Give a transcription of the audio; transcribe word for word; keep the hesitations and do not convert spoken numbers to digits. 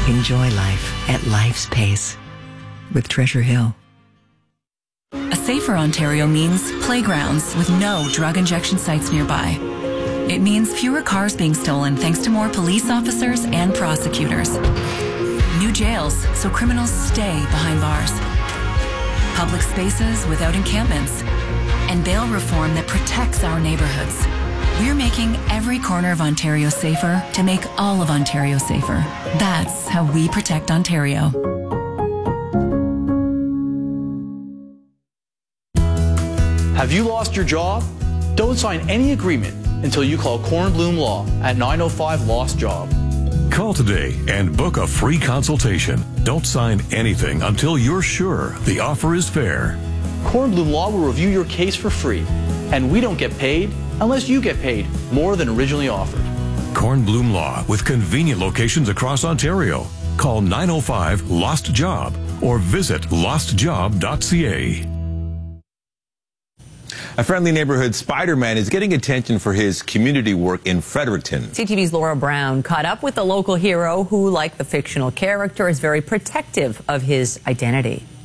Enjoy life at life's pace with Treasure Hill. A safer Ontario means playgrounds with no drug injection sites nearby. It means fewer cars being stolen thanks to more police officers and prosecutors. New jails so criminals stay behind bars. Public spaces without encampments. And bail reform that protects our neighborhoods. We're making every corner of Ontario safer to make all of Ontario safer. That's how we protect Ontario. Have you lost your job? Don't sign any agreement until you call Kornblum Law at nine oh five lost job. Call today and book a free consultation. Don't sign anything until you're sure the offer is fair. Kornblum Law will review your case for free, and we don't get paid unless you get paid more than originally offered. Kornblum Law with convenient locations across Ontario. Call nine oh five lost job or visit lost job dot c a. A friendly neighborhood Spider-Man is getting attention for his community work in Fredericton. C T V's Laura Brown caught up with the local hero who, like the fictional character, is very protective of his identity.